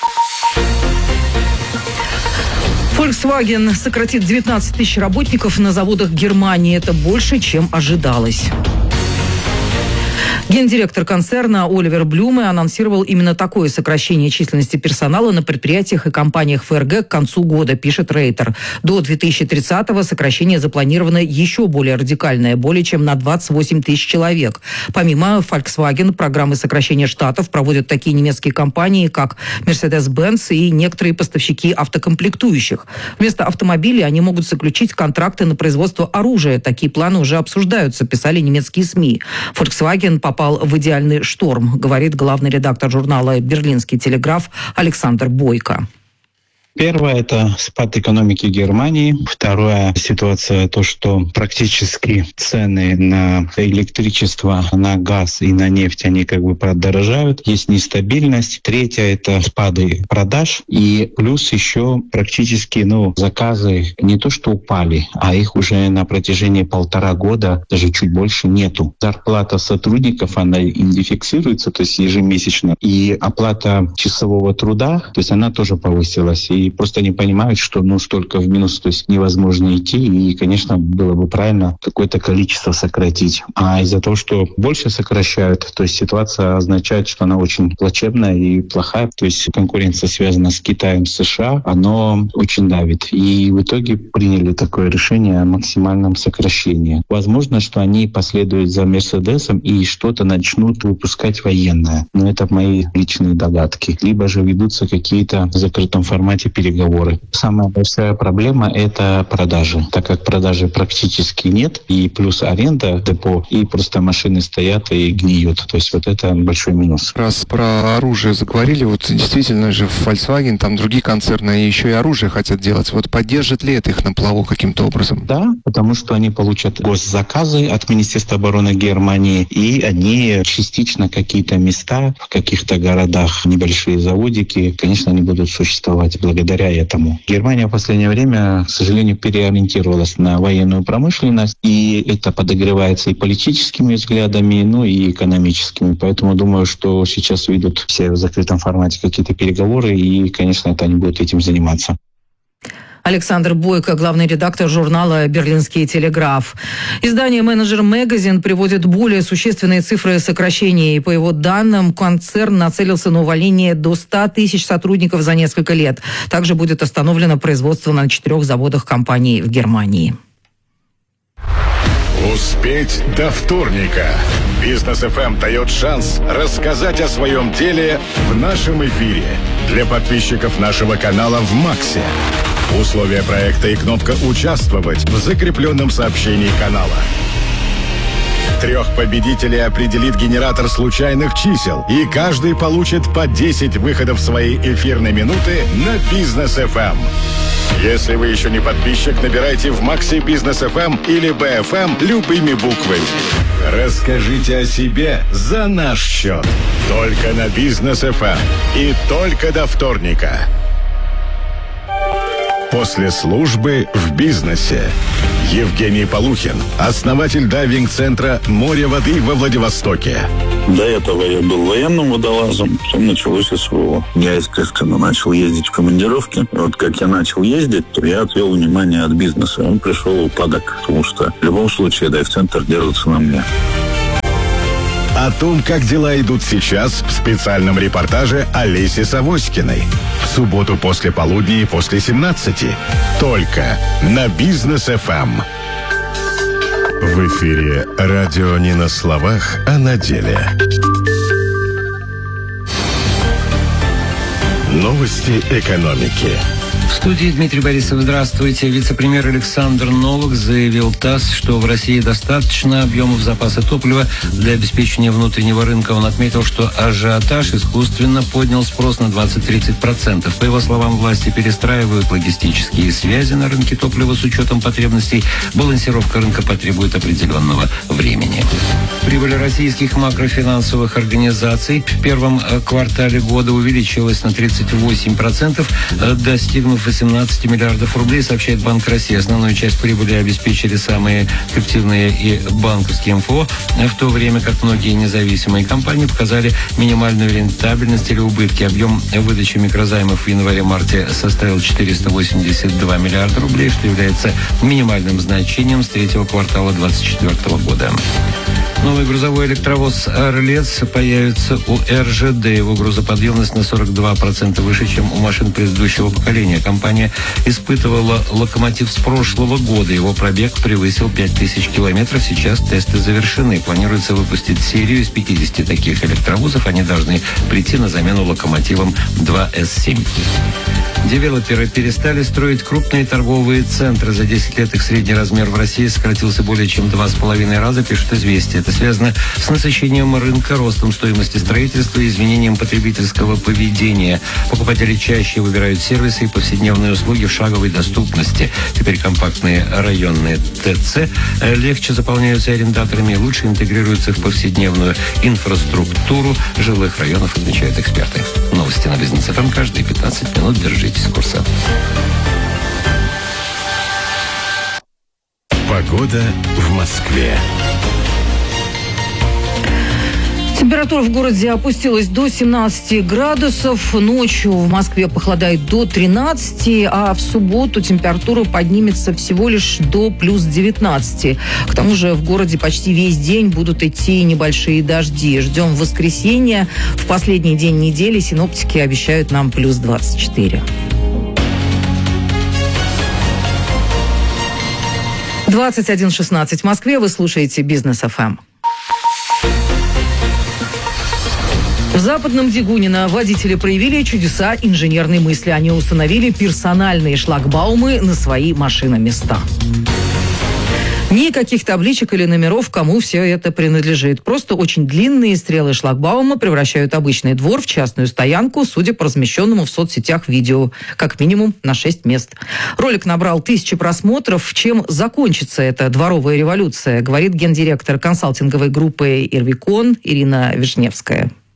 Volkswagen сократит девятнадцать тысяч работников на заводах Германии. Это больше, чем ожидалось. Гендиректор концерна Оливер Блюме анонсировал именно такое сокращение численности персонала на предприятиях и компаниях ФРГ к концу года, пишет Рейтер. До две тысячи тридцатого сокращение запланировано еще более радикальное, более чем на двадцать восемь тысяч человек. Помимо Volkswagen, программы сокращения штатов проводят такие немецкие компании, как Mercedes-Benz и некоторые поставщики автокомплектующих. Вместо автомобилей они могут заключить контракты на производство оружия. Такие планы уже обсуждаются, писали немецкие СМИ. Volkswagen попал в идеальный шторм, говорит главный редактор журнала «Берлинский телеграф» Александр Бойко. Первое – это спад экономики Германии. Второе – ситуация, то, что практически цены на электричество, на газ и на нефть, они как бы подорожают. Есть нестабильность. Третье – это спады продаж. И плюс еще практически ну, заказы не то что упали, а их уже на протяжении полтора года, даже чуть больше, нету. Зарплата сотрудников, она индексируется, то есть ежемесячно. И оплата часового труда, то есть она тоже повысилась. И просто не понимают, что ну столько в минус, то есть невозможно идти, и, конечно, было бы правильно какое-то количество сократить. А из-за того, что больше сокращают, то есть ситуация означает, что она очень плачевная и плохая, то есть конкуренция связана с Китаем, с США, оно очень давит. И в итоге приняли такое решение о максимальном сокращении. Возможно, что они последуют за Мерседесом и что-то начнут выпускать военное. Но это мои личные догадки. Либо же ведутся какие-то в закрытом формате переговоры. Самая большая проблема – это продажи. Так как продажи практически нет, и плюс аренда депо, и просто машины стоят и гниют. То есть вот это большой минус. Раз про оружие заговорили, вот действительно же Volkswagen, там другие концерны еще и оружие хотят делать. Вот поддержит ли это их на плаву каким-то образом? Да, потому что они получат госзаказы от Министерства обороны Германии, и они частично какие-то места в каких-то городах, небольшие заводики, конечно, они будут существовать благодаря этому. Германия в последнее время, к сожалению, переориентировалась на военную промышленность, и это подогревается и политическими взглядами, ну и экономическими. Поэтому думаю, что сейчас ведут все в закрытом формате какие-то переговоры, и, конечно, это они будут этим заниматься. Александр Бойко, главный редактор журнала «Берлинский телеграф». Издание «Менеджер Magazine» приводит более существенные цифры сокращений. По его данным, концерн нацелился на увольнение до ста тысяч сотрудников за несколько лет. Также будет остановлено производство на четырех заводах компании в Германии. Успеть до вторника. Бизнес эф эм дает шанс рассказать о своем деле в нашем эфире. Для подписчиков нашего канала в Максе. Условия проекта и кнопка «Участвовать» в закрепленном сообщении канала. Трех победителей определит генератор случайных чисел, и каждый получит по десять выходов своей эфирной минуты на Бизнес эф эм. Если вы еще не подписчик, набирайте в Максе Бизнес эф эм или би эф эм любыми буквами. Расскажите о себе за наш счет. Только на Бизнес эф эм и только до вторника. После службы в бизнесе. Евгений Полухин, основатель дайвинг-центра «Море воды» во Владивостоке. До этого я был военным водолазом, потом началось СВО. Я, естественно, начал ездить в командировки. И вот как я начал ездить, то я отвел внимание от бизнеса. Он пришел в упадок, потому что в любом случае дайв-центр держится на мне. О том, как дела идут сейчас, в специальном репортаже Олеси Савоськиной. В субботу после полудня и после семнадцати. Только на Бизнес эф эм. В эфире радио не на словах, а на деле. Новости экономики. В студии Дмитрий Борисов. Здравствуйте. Вице-премьер Александр Новак заявил ТАСС, что в России достаточно объемов запаса топлива для обеспечения внутреннего рынка. Он отметил, что ажиотаж искусственно поднял спрос на двадцать-тридцать процентов. По его словам, власти перестраивают логистические связи на рынке топлива с учетом потребностей. Балансировка рынка потребует определенного времени. Прибыль российских макрофинансовых организаций в первом квартале года увеличилась на тридцать восемь процентов, достигнув восемнадцать миллиардов рублей, сообщает Банк России. Основную часть прибыли обеспечили самые активные и банковские эм эф о, в то время как многие независимые компании показали минимальную рентабельность или убытки. Объем выдачи микрозаймов в январе-марте составил четыреста восемьдесят два миллиарда рублей, что является минимальным значением с третьего квартала две тысячи двадцать четвёртого года. Новый грузовой электровоз «Орлец» появится у эр жэ дэ. Его грузоподъемность на сорок два процента выше, чем у машин предыдущего поколения. Компания испытывала локомотив с прошлого года. Его пробег превысил пять тысяч километров. Сейчас тесты завершены. Планируется выпустить серию из пятидесяти таких электровозов. Они должны прийти на замену локомотивам два эс семь. Девелоперы перестали строить крупные торговые центры. За десять лет их средний размер в России сократился более чем в два с половиной раза, пишет «Известия». Это связано с насыщением рынка, ростом стоимости строительства и изменением потребительского поведения. Покупатели чаще выбирают сервисы и повседневные услуги в шаговой доступности. Теперь компактные районные тэ цэ легче заполняются арендаторами и лучше интегрируются в повседневную инфраструктуру жилых районов, отмечают эксперты. Новости на Бизнес эф эм каждые пятнадцать минут. Держитесь в курсе. Погода в Москве. Температура в городе опустилась до семнадцати градусов. Ночью в Москве похолодает до тринадцати, а в субботу температура поднимется всего лишь до плюс девятнадцати. К тому же в городе почти весь день будут идти небольшие дожди. Ждем воскресенья. В последний день недели синоптики обещают нам плюс двадцать четыре. двадцать один шестнадцать в Москве. Вы слушаете Бизнес эф эм. В Западном Дегунино водители проявили чудеса инженерной мысли. Они установили персональные шлагбаумы на свои машиноместа. Никаких табличек или номеров, кому все это принадлежит. Просто очень длинные стрелы шлагбаума превращают обычный двор в частную стоянку, судя по размещенному в соцсетях видео. Как минимум на шесть мест. Ролик набрал тысячи просмотров. Чем закончится эта дворовая революция, говорит гендиректор консалтинговой группы «Ирвикон» Ирина Вишневская.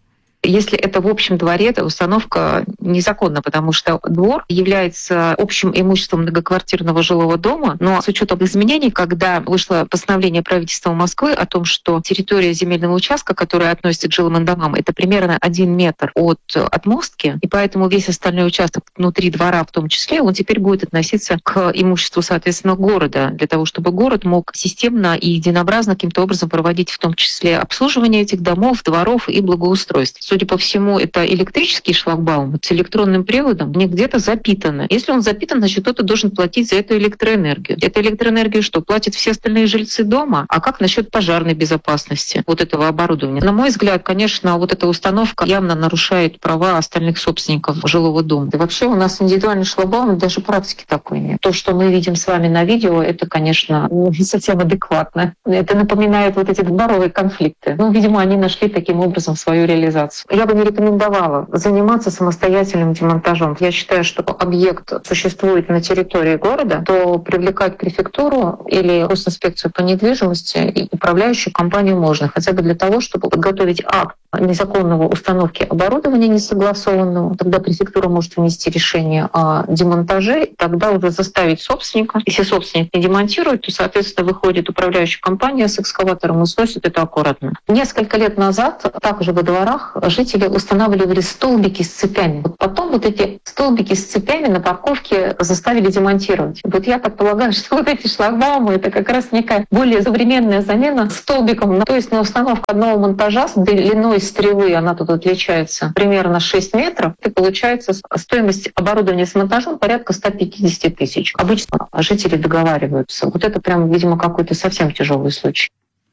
Если это в общем дворе, то установка незаконна, потому что двор является общим имуществом многоквартирного жилого дома, но с учетом изменений, когда вышло постановление правительства Москвы о том, что территория земельного участка, которая относится к жилым домам, это примерно один метр от отмостки, и поэтому весь остальной участок внутри двора в том числе, он теперь будет относиться к имуществу, соответственно, города, для того, чтобы город мог системно и единообразно каким-то образом проводить в том числе обслуживание этих домов, дворов и благоустройство. Судя по всему, это электрический шлагбаум с электронным приводом, не где-то запитано. Если он запитан, значит, кто-то должен платить за эту электроэнергию. Эта электроэнергия что? Платят все остальные жильцы дома? А как насчет пожарной безопасности вот этого оборудования? На мой взгляд, конечно, вот эта установка явно нарушает права остальных собственников жилого дома. И вообще у нас индивидуальный шлагбаум, даже практики такой нет. То, что мы видим с вами на видео, это, конечно, не совсем адекватно. Это напоминает вот эти дворовые конфликты. Ну, видимо, они нашли таким образом свою реализацию. Я бы не рекомендовала заниматься самостоятельным демонтажом. Я считаю, что объект существует на территории города, то привлекать префектуру или Госинспекцию по недвижимости и управляющую компанию можно, хотя бы для того, чтобы подготовить акт незаконного установки оборудования несогласованного. Тогда префектура может вынести решение о демонтаже, тогда уже заставить собственника. Если собственник не демонтирует, то, соответственно, выходит управляющая компания с экскаватором и сносит это аккуратно. Несколько лет назад также во дворах жители устанавливали столбики с цепями. Вот потом вот эти столбики с цепями на парковке заставили демонтировать. Вот я так полагаю, что вот эти шлагбаумы — это как раз некая более современная замена столбиком. То есть на установку одного монтажа с длиной стрелы, она тут отличается примерно шесть метров, и получается стоимость оборудования с монтажом порядка сто пятьдесят тысяч. Обычно жители договариваются. Вот это прям, видимо, какой-то совсем тяжелый случай.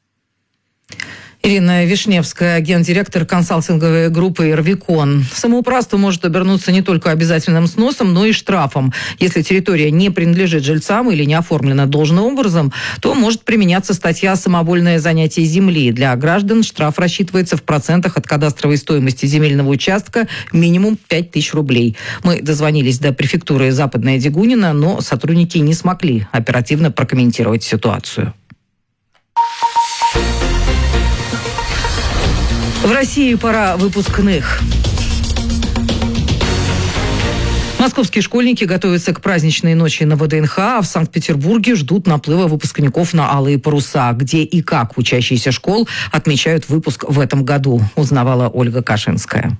Ирина Вишневская, гендиректор консалтинговой группы «Ирвикон». Самоуправство может обернуться не только обязательным сносом, но и штрафом. Если территория не принадлежит жильцам или не оформлена должным образом, то может применяться статья «Самовольное занятие земли». Для граждан штраф рассчитывается в процентах от кадастровой стоимости земельного участка минимум пять тысяч рублей. Мы дозвонились до префектуры Западная Дегунина, но сотрудники не смогли оперативно прокомментировать ситуацию. В России пора выпускных. Московские школьники готовятся к праздничной ночи на ВДНХ, а в Санкт-Петербурге ждут наплыва выпускников на алые паруса. Где и как учащиеся школ отмечают выпуск в этом году, узнавала Ольга Кашинская.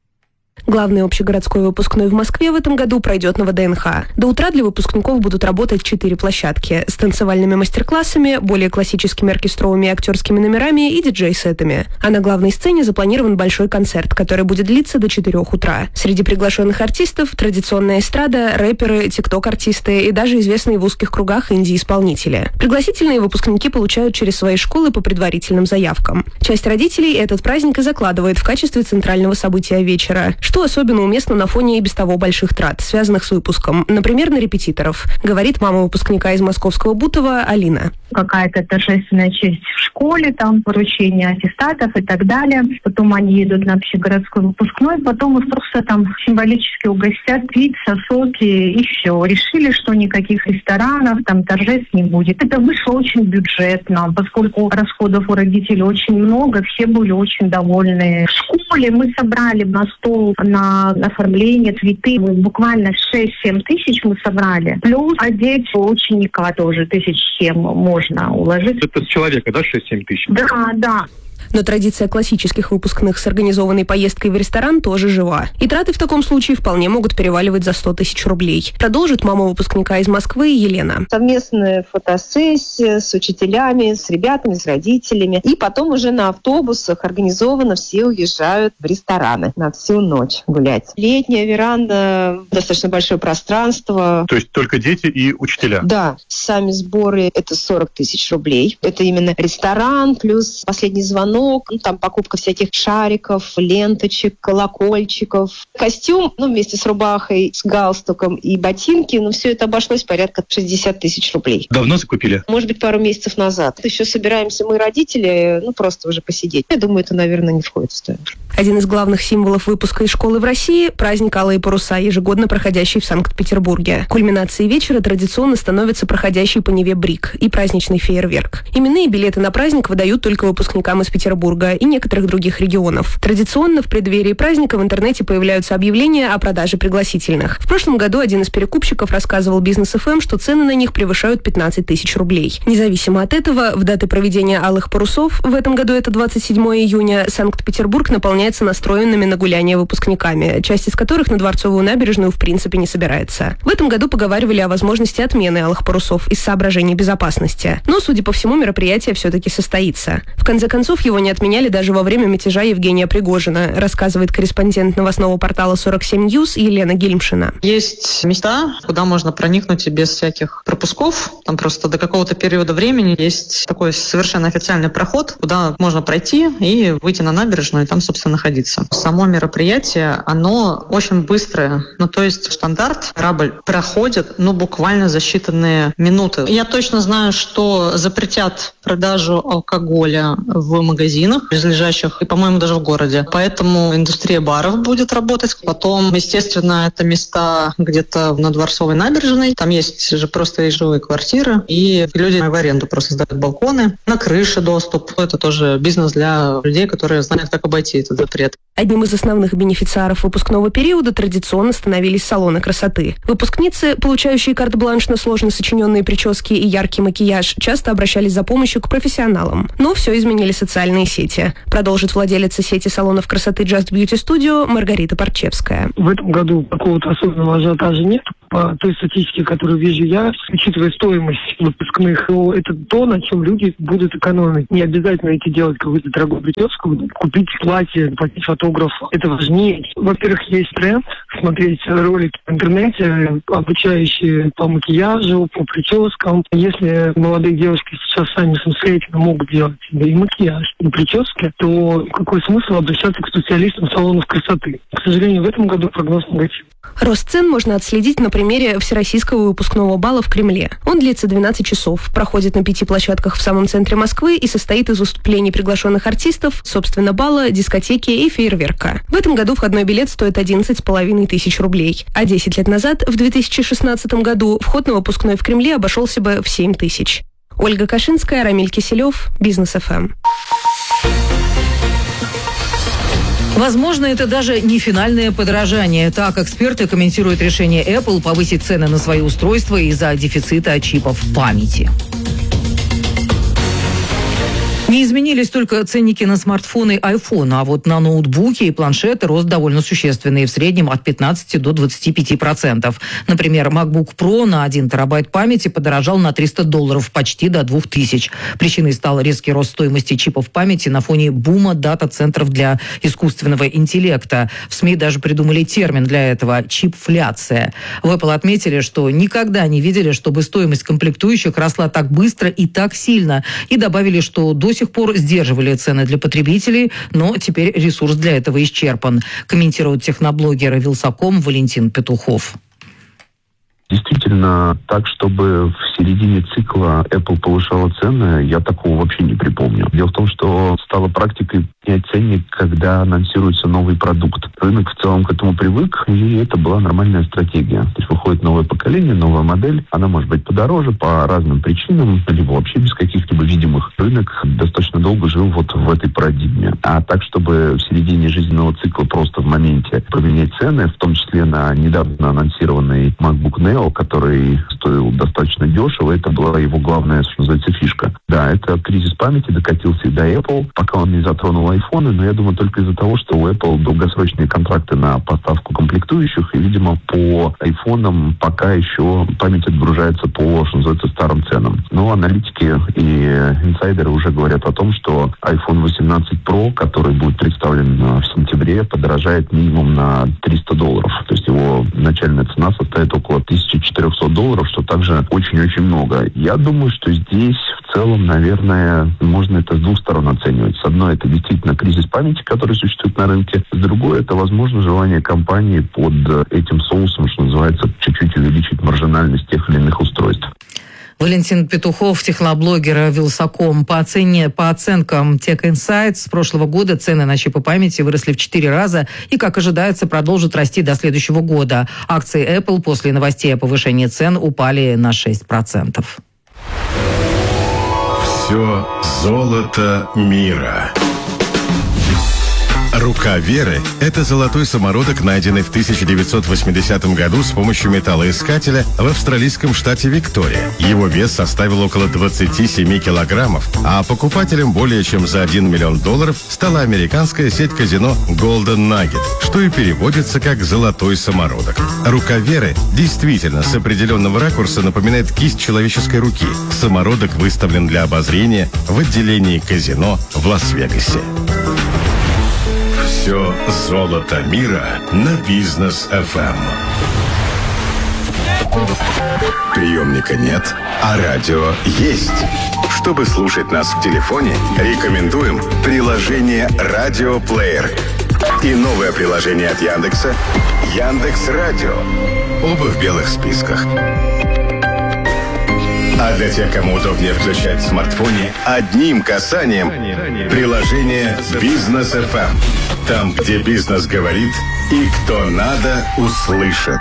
Главный общегородской выпускной в Москве в этом году пройдет на ВДНХ. До утра для выпускников будут работать четыре площадки с танцевальными мастер-классами, более классическими оркестровыми и актерскими номерами и диджей-сетами. А на главной сцене запланирован большой концерт, который будет длиться до четырех утра. Среди приглашенных артистов традиционная эстрада, рэперы, тикток-артисты и даже известные в узких кругах инди-исполнители. Пригласительные выпускники получают через свои школы по предварительным заявкам. Часть родителей этот праздник и закладывает в качестве центрального события вечера, что особенно уместно на фоне и без того больших трат, связанных с выпуском, например, на репетиторов, говорит мама выпускника из московского Бутова Алина. Какая-то торжественная честь в школе, там вручение аттестатов и так далее. Потом они едут на общегородской выпускной, потом их просто там символически угостят пицца, соки и все. Решили, что никаких ресторанов, там торжеств не будет. Это вышло очень бюджетно, поскольку расходов у родителей очень много, все были очень довольны. В школе мы собрали на стол на оформление, цветы. Буквально шесть-семь тысяч мы собрали. Плюс одеть ученика тоже тысяч семь можно уложить. Это с человека, да, шесть-семь тысяч? Да, да. Но традиция классических выпускных с организованной поездкой в ресторан тоже жива. И траты в таком случае вполне могут переваливать за сто тысяч рублей. Продолжит мама выпускника из Москвы Елена. Совместная фотосессия с учителями, с ребятами, с родителями. И потом уже на автобусах организованно все уезжают в рестораны на всю ночь гулять. Летняя веранда, достаточно большое пространство. То есть только дети и учителя? Да. Сами сборы – это сорок тысяч рублей. Это именно ресторан плюс последний звонок. Ну, там покупка всяких шариков, ленточек, колокольчиков. Костюм, ну, вместе с рубахой, с галстуком и ботинки, ну, все это обошлось порядка шестьдесят тысяч рублей. Давно закупили? Может быть, пару месяцев назад. Еще собираемся мы, родители, ну, просто уже посидеть. Я думаю, это, наверное, не входит в стоимость. Один из главных символов выпуска из школы в России – праздник «Алые паруса», ежегодно проходящий в Санкт-Петербурге. Кульминацией вечера традиционно становится проходящий по Неве брик и праздничный фейерверк. Именные билеты на праздник выдают только выпускникам из Петербурга Санкт-Петербурга и некоторых других регионов. Традиционно в преддверии праздника в интернете появляются объявления о продаже пригласительных. В прошлом году один из перекупщиков рассказывал Бизнес эф эм, что цены на них превышают пятнадцать тысяч рублей. Независимо от этого, в даты проведения «Алых парусов», в этом году это двадцать седьмого июня, Санкт-Петербург наполняется настроенными на гуляние выпускниками, часть из которых на Дворцовую набережную в принципе не собирается. В этом году поговаривали о возможности отмены «Алых парусов» из соображений безопасности. Но, судя по всему, мероприятие все-таки состоится. В конце концов, его не отменяли даже во время мятежа Евгения Пригожина, рассказывает корреспондент новостного портала сорок семь ньюс Елена Гильмшина. Есть места, куда можно проникнуть и без всяких пропусков. Там просто до какого-то периода времени есть такой совершенно официальный проход, куда можно пройти и выйти на набережную и там, собственно, находиться. Само мероприятие, оно очень быстрое. Ну, то есть стандарт корабль проходит, ну, буквально за считанные минуты. Я точно знаю, что запретят продажу алкоголя в магазинах, близлежащих, и, по-моему, даже в городе. Поэтому индустрия баров будет работать. Потом, естественно, это места где-то на Дворцовой набережной. Там есть же просто и жилые квартиры, и люди в аренду просто сдают балконы. На крыше доступ. Это тоже бизнес для людей, которые знают, как обойти этот запрет. Одним из основных бенефициаров выпускного периода традиционно становились салоны красоты. Выпускницы, получающие карт-бланш на сложно сочиненные прически и яркий макияж, часто обращались за помощью к профессионалам. Но все изменили социальные сети. Продолжит владелица сети салонов красоты Just Beauty Studio Маргарита Парчевская. В этом году какого-то особенного ажиотажа нет. По той статистике, которую вижу я, учитывая стоимость выпускных, это то, на чем люди будут экономить. Не обязательно идти делать какую-то дорогую прическу, купить платье, платить фотографу. Это важнее. Во-первых, есть тренд смотреть ролики в интернете, обучающие по макияжу, по прическам. Если молодые девушки сейчас сами самостоятельно могут делать себе и макияж, и прически, то какой смысл обращаться к специалистам салонов красоты? К сожалению, в этом году прогноз негативный. Рост цен можно отследить на примере Всероссийского выпускного бала в Кремле. Он длится двенадцать часов, проходит на пяти площадках в самом центре Москвы и состоит из выступлений приглашенных артистов, собственно, бала, дискотеки и фейерверка. В этом году входной билет стоит одиннадцать с половиной тысяч рублей. А десять лет назад, в две тысячи шестнадцатом году, вход на выпускной в Кремле обошелся бы в семь тысяч. Ольга Кашинская, Рамиль Киселев, Бизнес эф эм. Возможно, это даже не финальное подорожание. Так, эксперты комментируют решение Apple повысить цены на свои устройства из-за дефицита чипов памяти. Не изменились только ценники на смартфоны iPhone, а вот на ноутбуки и планшеты рост довольно существенный, в среднем от пятнадцати до двадцати пяти процентов. Например, MacBook Pro на один терабайт памяти подорожал на триста долларов, почти до двух тысяч. Причиной стал резкий рост стоимости чипов памяти на фоне бума дата-центров для искусственного интеллекта. В СМИ даже придумали термин для этого – чипфляция. В Apple отметили, что никогда не видели, чтобы стоимость комплектующих росла так быстро и так сильно, и добавили, что до сих пор сдерживали цены для потребителей, но теперь ресурс для этого исчерпан. Комментирует техноблогер Вилсаком Валентин Петухов. Действительно, так, чтобы в середине цикла Apple повышала цены, я такого вообще не припомню. Дело в том, что стало практикой снять ценник, когда анонсируется новый продукт. Рынок в целом к этому привык, и это была нормальная стратегия. То есть выходит новое поколение, новая модель, она может быть подороже по разным причинам, либо вообще без каких-либо видимых. Рынок достаточно долго жил вот в этой парадигме. А так, чтобы в середине жизненного цикла просто в моменте поменять цены, в том числе на недавно анонсированный MacBook Neo, который стоил достаточно дешево, это была его главная, что называется, фишка. Да, это кризис памяти докатился и до Apple, пока он не затронул айфоны, но я думаю только из-за того, что у Apple долгосрочные контракты на поставку комплектующих, и, видимо, по айфонам пока еще память отгружается по, что называется, старым ценам. Но аналитики и инсайдеры уже говорят о том, что iPhone восемнадцать Pro, который будет представлен в сентябре, подорожает минимум на триста долларов. То есть его начальная цена составит около тысячи четырехсот долларов, что также очень-очень много. Я думаю, что здесь в целом, наверное, можно это с двух сторон оценивать. С одной, это действительно кризис памяти, который существует на рынке. С другой, это, возможно, желание компании под этим соусом, что называется, чуть-чуть увеличить маржинальность тех или иных устройств. Валентин Петухов, техноблогер Вилсаком. По, оцене, по оценкам Tech Insights с прошлого года цены на чипы памяти выросли в четыре раза и, как ожидается, продолжат расти до следующего года. Акции Apple после новостей о повышении цен упали на шесть процентов. Все золото мира. Рука Веры – это золотой самородок, найденный в тысяча девятьсот восьмидесятом году с помощью металлоискателя в австралийском штате Виктория. Его вес составил около двадцати семи килограммов, а покупателем более чем за один миллион долларов стала американская сеть казино Golden Nugget, что и переводится как «золотой самородок». Рука Веры действительно с определенного ракурса напоминает кисть человеческой руки. Самородок выставлен для обозрения в отделении казино в Лас-Вегасе. Все золото мира на Бизнес эф эм. Приемника нет, а радио есть. Чтобы слушать нас в телефоне, рекомендуем приложение «Радиоплеер» и новое приложение от Яндекса «Яндекс.Радио». Оба в белых списках. А для тех, кому удобнее включать в смартфоне, одним касанием приложение «Бизнес эф эм». Там, где бизнес говорит и кто надо, услышит.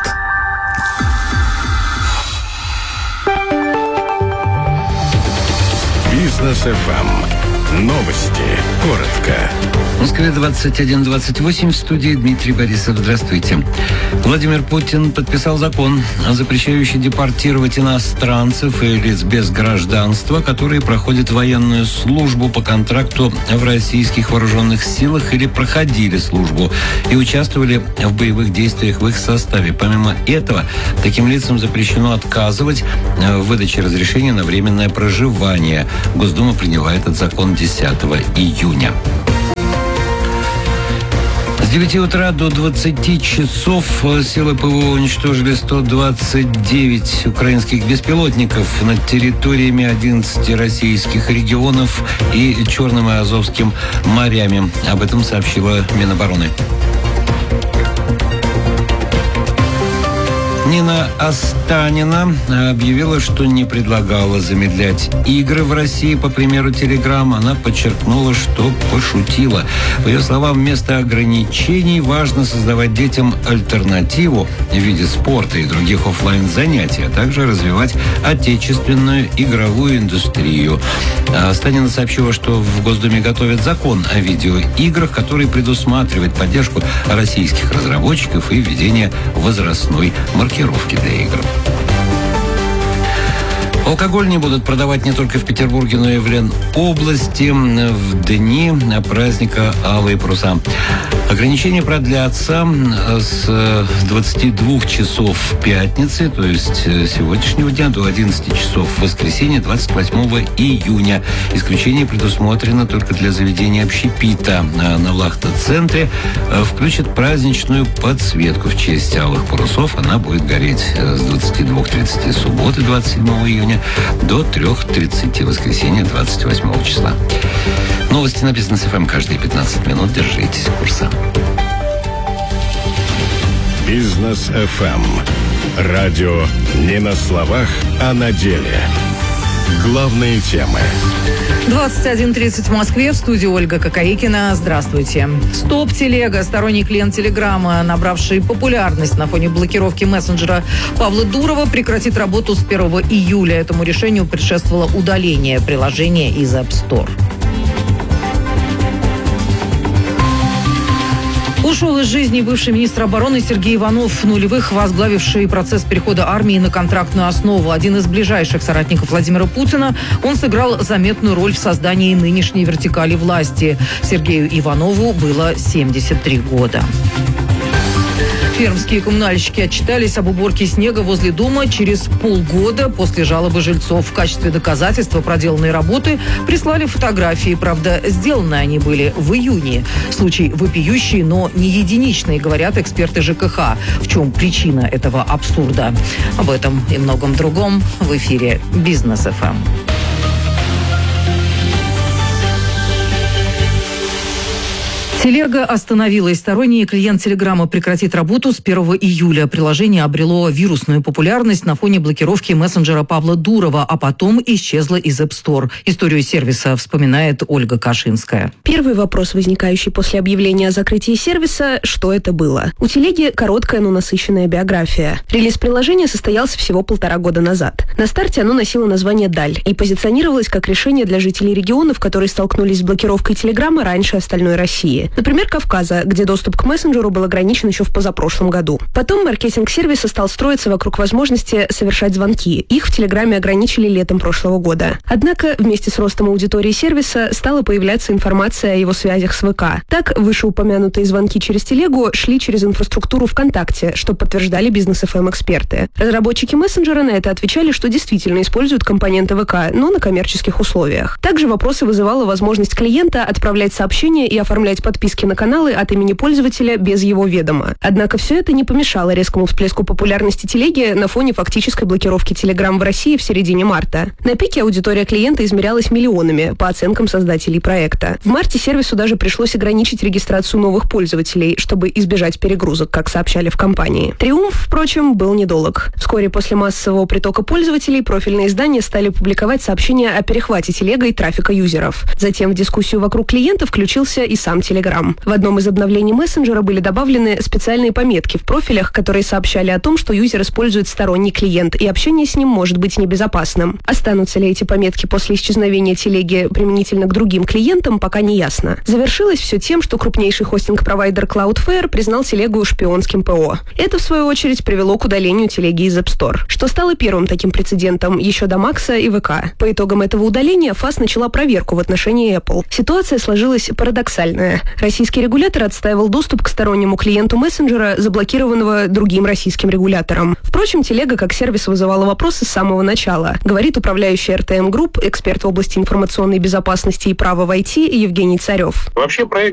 Бизнес эф эм. Новости. Коротко. В Москве двадцать один двадцать восемь, в студии Дмитрий Борисов. Здравствуйте. Владимир Путин подписал закон, запрещающий депортировать иностранцев и лиц без гражданства, которые проходят военную службу по контракту в российских вооруженных силах или проходили службу и участвовали в боевых действиях в их составе. Помимо этого, таким лицам запрещено отказывать в выдаче разрешения на временное проживание. Госдума приняла этот закон десятого июня. С девяти утра до двадцати часов силы ПВО уничтожили сто двадцать девять украинских беспилотников над территориями одиннадцати российских регионов и Черным и Азовским морями. Об этом сообщила Минобороны. Нина Останина объявила, что не предлагала замедлять игры в России, по примеру Telegram. Она подчеркнула, что пошутила. По ее словам, вместо ограничений важно создавать детям альтернативу в виде спорта и других офлайн-занятий, а также развивать отечественную игровую индустрию. Останина сообщила, что в Госдуме готовят закон о видеоиграх, который предусматривает поддержку российских разработчиков и введение возрастной маркировки для игр. Алкоголь не будут продавать не только в Петербурге, но и в Ленобласти в дни праздника «Алые паруса». Ограничения продлятся с двадцати двух часов пятницы, то есть сегодняшнего дня, до одиннадцати часов в воскресенье, двадцать восьмого июня. Исключение предусмотрено только для заведения общепита. На Влахта-центре включат праздничную подсветку в честь «Алых парусов». Она будет гореть с двадцати двух тридцати субботы, двадцать седьмого июня, до трёх тридцати воскресенья, двадцать восьмого числа. Новости на Бизнес эф эм каждые пятнадцать минут. Держитесь курса. Бизнес эф эм. Радио не на словах, а на деле. Главные темы. двадцать один тридцать в Москве. В студии Ольга Кокорикина. Здравствуйте. Стоп-телега, сторонний клиент Телеграма, набравший популярность на фоне блокировки мессенджера Павла Дурова, прекратит работу с первого июля. Этому решению предшествовало удаление приложения из App Store. Ушел из жизни бывший министр обороны Сергей Иванов, в нулевых возглавивший процесс перехода армии на контрактную основу. Один из ближайших соратников Владимира Путина, он сыграл заметную роль в создании нынешней вертикали власти. Сергею Иванову было семьдесят три года. Пермские коммунальщики отчитались об уборке снега возле дома через полгода после жалобы жильцов. В качестве доказательства проделанной работы прислали фотографии. Правда, сделаны они были в июне. Случай вопиющий, но не единичный, говорят эксперты ЖКХ. В чем причина этого абсурда? Об этом и многом другом в эфире Бизнес эф эм. Телега остановилась. Сторонний клиент Телеграма прекратит работу с первого июля. Приложение обрело вирусную популярность на фоне блокировки мессенджера Павла Дурова, а потом исчезло из App Store. Историю сервиса вспоминает Ольга Кашинская. Первый вопрос, возникающий после объявления о закрытии сервиса, что это было? У телеги короткая, но насыщенная биография. Релиз приложения состоялся всего полтора года назад. На старте оно носило название «Даль» и позиционировалось как решение для жителей регионов, которые столкнулись с блокировкой Телеграма раньше остальной России. Например, Кавказа, где доступ к мессенджеру был ограничен еще в позапрошлом году. Потом маркетинг сервиса стал строиться вокруг возможности совершать звонки. Их в Телеграме ограничили летом прошлого года. Однако вместе с ростом аудитории сервиса стала появляться информация о его связях с ВК. Так, вышеупомянутые звонки через Телегу шли через инфраструктуру ВКонтакте, что подтверждали бизнес-эф эм-эксперты. Разработчики мессенджера на это отвечали, что действительно используют компоненты ВК, но на коммерческих условиях. Также вопросы вызывала возможность клиента отправлять сообщения и оформлять подписки на каналы от имени пользователя без его ведома. Однако все это не помешало резкому всплеску популярности телеги на фоне фактической блокировки Telegram в России в середине марта. На пике аудитория клиента измерялась миллионами, по оценкам создателей проекта. В марте сервису даже пришлось ограничить регистрацию новых пользователей, чтобы избежать перегрузок, как сообщали в компании. Триумф, впрочем, был недолг. Вскоре после массового притока пользователей профильные издания стали публиковать сообщения о перехвате телегой трафика юзеров. Затем в дискуссию вокруг клиента включился и сам Telegram. В одном из обновлений мессенджера были добавлены специальные пометки в профилях, которые сообщали о том, что юзер использует сторонний клиент, и общение с ним может быть небезопасным. Останутся ли эти пометки после исчезновения телеги применительно к другим клиентам, пока не ясно. Завершилось все тем, что крупнейший хостинг-провайдер Cloudflare признал телегу шпионским ПО. Это, в свою очередь, привело к удалению телеги из App Store, что стало первым таким прецедентом еще до Макса и ВК. По итогам этого удаления эф эй эс начала проверку в отношении Apple. Ситуация сложилась парадоксальная. Российский регулятор отстаивал доступ к стороннему клиенту мессенджера, заблокированного другим российским регулятором. Впрочем, телега как сервис вызывала вопросы с самого начала, говорит управляющий эр тэ эм Group, эксперт в области информационной безопасности и права в ай ти Евгений Царев. Вообще проект